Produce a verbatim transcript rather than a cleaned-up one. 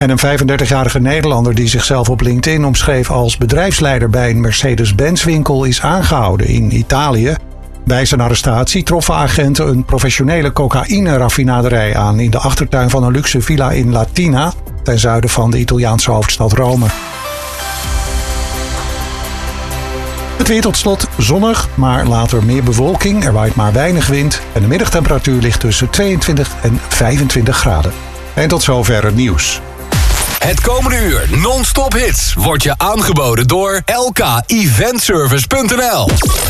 En een vijfendertigjarige Nederlander die zichzelf op LinkedIn omschreef als bedrijfsleider bij een Mercedes-Benz winkel is aangehouden in Italië. Bij zijn arrestatie troffen agenten een professionele cocaïne-raffinaderij aan in de achtertuin van een luxe villa in Latina, ten zuiden van de Italiaanse hoofdstad Rome. Het weer tot slot zonnig, maar later meer bewolking. Er waait maar weinig wind en de middagtemperatuur ligt tussen tweeëntwintig en vijfentwintig graden. En tot zover het nieuws. Het komende uur non-stop hits wordt je aangeboden door L K Eventservice punt n l.